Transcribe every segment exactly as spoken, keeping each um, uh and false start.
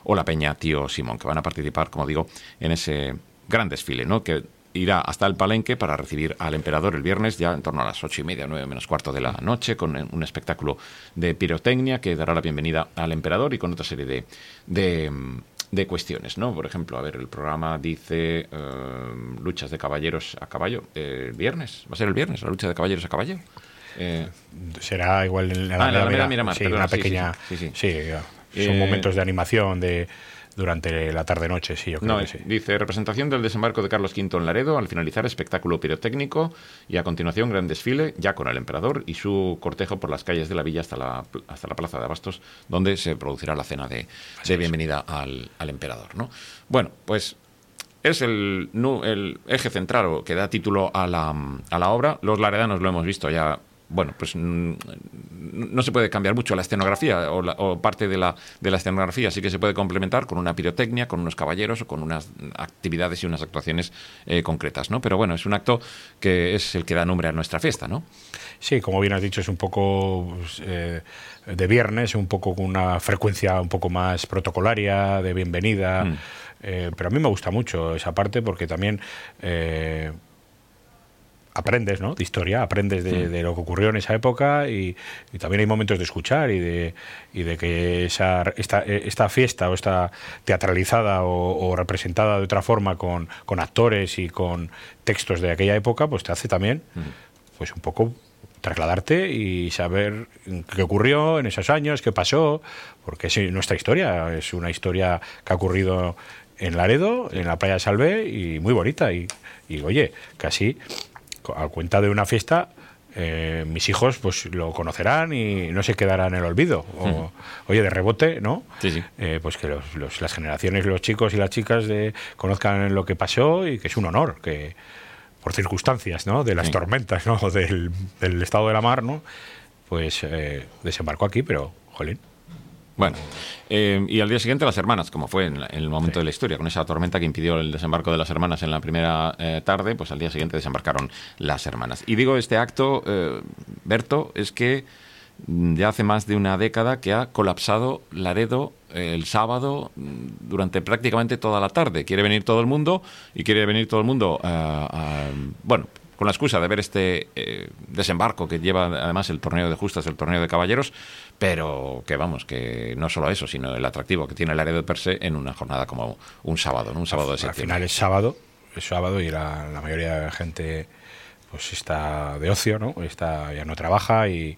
o la Peña Tío Simón, que van a participar, como digo, en ese gran desfile, ¿no?, que irá hasta el Palenque para recibir al emperador el viernes, ya en torno a las ocho y media, nueve menos cuarto de la noche, con un espectáculo de pirotecnia que dará la bienvenida al emperador y con otra serie de, de, de cuestiones, ¿no? Por ejemplo, a ver, el programa dice uh, luchas de caballeros a caballo. ¿El eh, viernes? ¿Va a ser el viernes la lucha de caballeros a caballo? Eh, Será igual en la ah, Alameda Miramar, sí, perdona, una sí, pequeña... Sí, sí, sí, sí, sí son eh, momentos de animación de... durante la tarde-noche, sí, yo creo no, que sí. Dice, representación del desembarco de Carlos quinto en Laredo, al finalizar espectáculo pirotécnico y a continuación gran desfile, ya con el emperador y su cortejo por las calles de la villa hasta la, hasta la plaza de Abastos, donde se producirá la cena de, de bienvenida al, al emperador, ¿no? Bueno, pues es el, el eje central que da título a la, a la obra. Los laredanos lo hemos visto ya. Bueno, pues no se puede cambiar mucho la escenografía o, la, o parte de la, de la escenografía, sí que se puede complementar con una pirotecnia, con unos caballeros o con unas actividades y unas actuaciones eh, concretas, ¿no? Pero bueno, es un acto que es el que da nombre a nuestra fiesta, ¿no? Sí, como bien has dicho, es un poco pues, eh, de viernes, un poco con una frecuencia un poco más protocolaria, de bienvenida, mm. eh, pero a mí me gusta mucho esa parte porque también... Eh, aprendes, ¿no?, de historia, aprendes de, de lo que ocurrió en esa época y, y también hay momentos de escuchar y de, y de que esa, esta, esta fiesta o esta teatralizada o, o representada de otra forma con, con actores y con textos de aquella época, pues te hace también pues un poco trasladarte y saber qué ocurrió en esos años, qué pasó, porque es nuestra historia, es una historia que ha ocurrido en Laredo, en la playa de Salvé y muy bonita y, y oye, casi... a cuenta de una fiesta, eh, mis hijos pues lo conocerán y no se quedarán en el olvido. O, uh-huh. Oye, de rebote, ¿no? Sí, sí. Eh, pues que los, los, las generaciones, los chicos y las chicas de, conozcan lo que pasó y que es un honor que, por circunstancias, ¿no?, de las sí. tormentas, ¿no?, del, del estado de la mar, ¿no?, pues eh, desembarcó aquí, pero, jolín. Bueno, eh, y al día siguiente las hermanas, como fue en, la, en el momento sí. de la historia, con esa tormenta que impidió el desembarco de las hermanas en la primera eh, tarde, pues al día siguiente desembarcaron las hermanas. Y digo, este acto, eh, Berto, es que ya hace más de una década que ha colapsado Laredo eh, el sábado durante prácticamente toda la tarde. Quiere venir todo el mundo y quiere venir todo el mundo, eh, a, bueno... con la excusa de ver este eh, desembarco que lleva además el torneo de justas, el torneo de caballeros, pero que vamos, que no solo eso, sino el atractivo que tiene el Laredo per se en una jornada como un sábado, ¿no? Un sábado de septiembre. Al final es sábado, es sábado y la, la mayoría de la gente pues está de ocio, ¿no? Está, ya no trabaja y,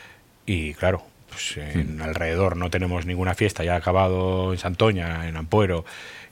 y claro, pues en mm. alrededor no tenemos ninguna fiesta, ya ha acabado en Santoña, en Ampuero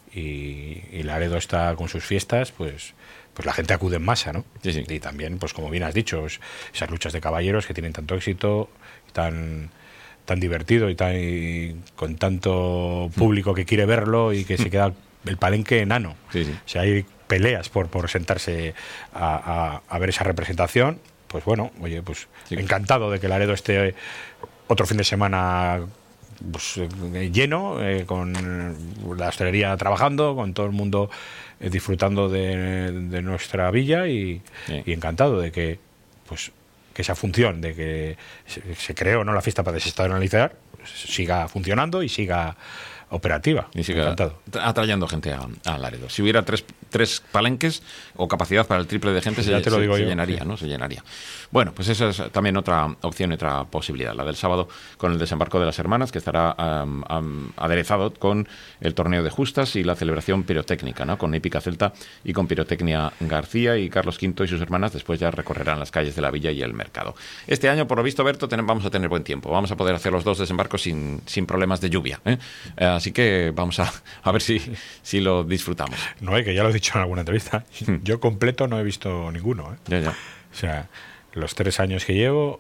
y, y Laredo está con sus fiestas, pues... pues la gente acude en masa, ¿no? Sí, sí. Y también, pues como bien has dicho, esas luchas de caballeros que tienen tanto éxito, tan tan divertido y, tan, y con tanto público que quiere verlo y que se queda el Palenque enano. Sí, sí. O sea, hay peleas por, por sentarse a, a, a ver esa representación. Pues bueno, oye, pues sí. encantado de que Laredo esté otro fin de semana pues, lleno, eh, con la hostelería trabajando, con todo el mundo eh, disfrutando de, de nuestra villa y, sí. y encantado de que pues que esa función de que se, se creó, ¿no?, la fiesta para desestacionalizar pues, siga funcionando y siga operativa. Y sigue atrayendo gente a, a Laredo. Si hubiera tres, tres palenques o capacidad para el triple de gente, ya se, te lo se, digo se yo, llenaría, sí. ¿no? Se llenaría. Bueno, pues esa es también otra opción y otra posibilidad, la del sábado con el desembarco de las hermanas, que estará um, um, aderezado con el torneo de justas y la celebración pirotécnica, ¿no?, con Épica Celta y con Pirotecnia García, y Carlos quinto y sus hermanas después ya recorrerán las calles de la villa y el mercado. Este año, por lo visto, Berto, ten, vamos a tener buen tiempo. Vamos a poder hacer los dos desembarcos sin, sin problemas de lluvia, ¿eh? Eh, así que vamos a, a ver si, si lo disfrutamos. No, es que ya lo he dicho en alguna entrevista. Hmm. Yo completo no he visto ninguno, ¿eh? Ya, ya. O sea, los tres años que llevo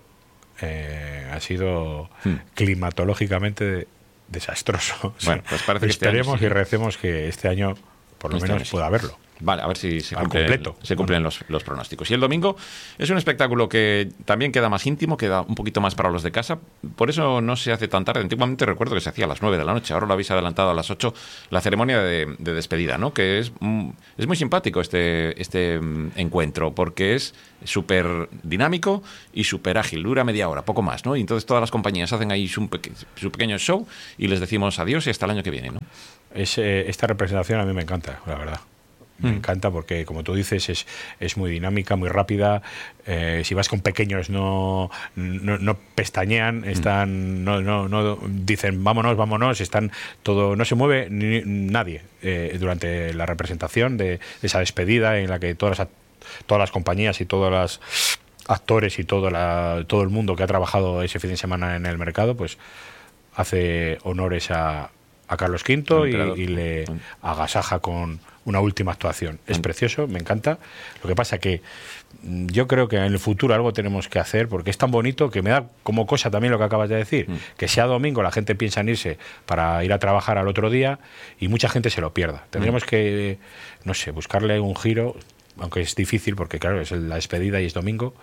eh, ha sido hmm. climatológicamente desastroso. Bueno, pues parece que esperemos este año sí. y recemos que este año por lo este menos año pueda sí. haberlo. Vale, a ver si se, al cumple, completo. se cumplen los, los pronósticos. Y el domingo es un espectáculo que también queda más íntimo, queda un poquito más para los de casa. Por eso no se hace tan tarde. Antiguamente recuerdo que se hacía a las nueve de la noche. Ahora lo habéis adelantado a las ocho. La ceremonia de, de despedida, ¿no? Que es, es muy simpático este, este encuentro, porque es súper dinámico y súper ágil. Dura media hora, poco más, ¿no? Y entonces todas las compañías hacen ahí su, peque, su pequeño show y les decimos adiós y hasta el año que viene, ¿no? Es, eh, esta representación a mí me encanta, la verdad. Me Mm. encanta porque, como tú dices, es, es muy dinámica, muy rápida. Eh, si vas con pequeños no, no, no pestañean, están, no, no, no dicen vámonos, vámonos, están todo, no se mueve ni, nadie eh, durante la representación de, de esa despedida en la que todas las, todas las compañías y todos los actores y todo, la, todo el mundo que ha trabajado ese fin de semana en el mercado, pues hace honores a, a Carlos quinto y, y le agasaja con una última actuación. Es precioso, me encanta. Lo que pasa que yo creo que en el futuro algo tenemos que hacer, porque es tan bonito que me da como cosa también lo que acabas de decir, mm. que sea domingo la gente piensa en irse para ir a trabajar al otro día y mucha gente se lo pierda. Tendríamos mm. que, no sé, buscarle un giro, aunque es difícil porque claro, es la despedida y es domingo,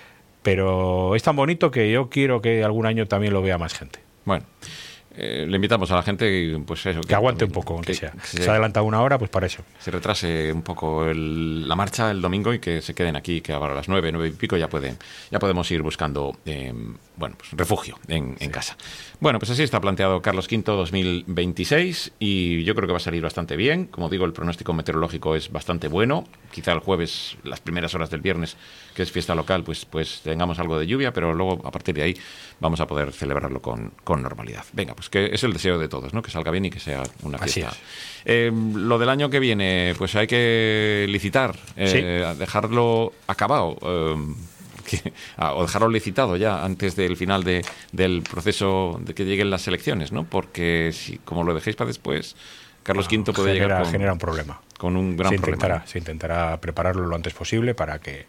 pero es tan bonito que yo quiero que algún año también lo vea más gente. Bueno, Eh, le invitamos a la gente pues eso, que, que aguante un poco, aunque que, sea. Que se, se ha adelantado una hora, pues para eso. Se retrase un poco el, la marcha el domingo y que se queden aquí, que ahora a las nueve, nueve y pico ya pueden, ya podemos ir buscando eh, bueno, pues refugio en, en sí. casa. Bueno, pues así está planteado Carlos quinto dos mil veintiséis y yo creo que va a salir bastante bien. Como digo, el pronóstico meteorológico es bastante bueno. Quizá el jueves, las primeras horas del viernes, que es fiesta local, pues, pues tengamos algo de lluvia, pero luego a partir de ahí vamos a poder celebrarlo con, con normalidad. Venga, pues que es el deseo de todos, ¿no? Que salga bien y que sea una fiesta. Eh, lo del año que viene, pues hay que licitar, eh, sí. dejarlo acabado, eh, que, o dejarlo licitado ya antes del final de, del proceso de que lleguen las elecciones, ¿no? Porque si como lo dejéis para después, Carlos no, quinto puede genera, llegar con, genera un problema. Con un gran se problema. Intentará, ¿no? Se intentará prepararlo lo antes posible para que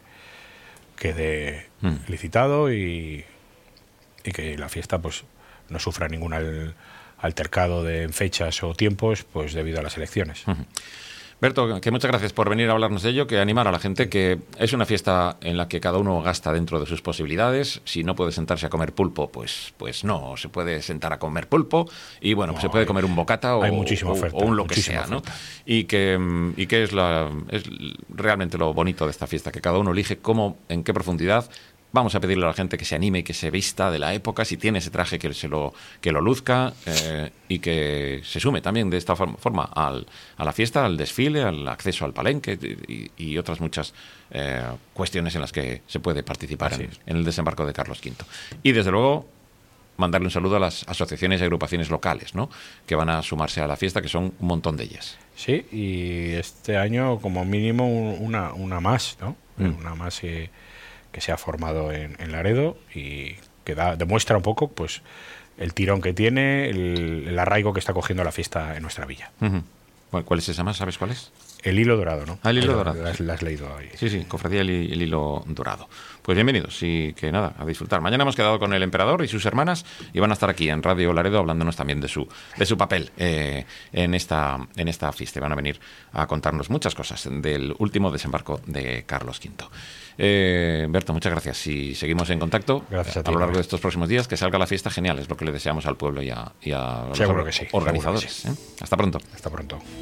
quede hmm. licitado y, y que la fiesta pues no sufra ningún al, altercado de fechas o tiempos pues debido a las elecciones. Uh-huh. Berto, que muchas gracias por venir a hablarnos de ello, que animar a la gente que es una fiesta en la que cada uno gasta dentro de sus posibilidades. Si no puede sentarse a comer pulpo, pues pues no, se puede sentar a comer pulpo y bueno, no, pues se puede comer un bocata o, hay muchísima oferta, o un lo que sea, ¿no? Y que, y que es, la, es realmente lo bonito de esta fiesta, que cada uno elige cómo, en qué profundidad. Vamos a pedirle a la gente que se anime y que se vista de la época, si tiene ese traje que se lo que lo luzca eh, y que se sume también de esta forma al, a la fiesta, al desfile, al acceso al palenque y, y otras muchas eh, cuestiones en las que se puede participar en, en el desembarco de Carlos quinto. Y desde luego mandarle un saludo a las asociaciones y agrupaciones locales, ¿no? Que van a sumarse a la fiesta, que son un montón de ellas. Sí, y este año como mínimo una, una más, ¿no? Mm. Una más eh, que se ha formado en, en Laredo y que da, demuestra un poco pues el tirón que tiene, el, el arraigo que está cogiendo la fiesta en nuestra villa. Uh-huh. ¿Cuál, ¿Cuál es esa más? ¿Sabes cuál es? El hilo dorado, ¿no? Ah, el hilo dorado. La has, la has leído ahí. Sí, sí, Cofradía el, el hilo dorado. Pues bienvenidos y que nada, a disfrutar. Mañana hemos quedado con el emperador y sus hermanas y van a estar aquí en Radio Laredo hablándonos también de su de su papel eh, en esta en esta fiesta. Van a venir a contarnos muchas cosas del último desembarco de Carlos quinto. Eh, Berto, muchas gracias y seguimos en contacto gracias a, ti, a lo largo de estos próximos días. Que salga la fiesta genial, es lo que le deseamos al pueblo y a, y a los Seguro que sí, organizadores. seguro que sí. ¿eh? Hasta pronto. Hasta pronto.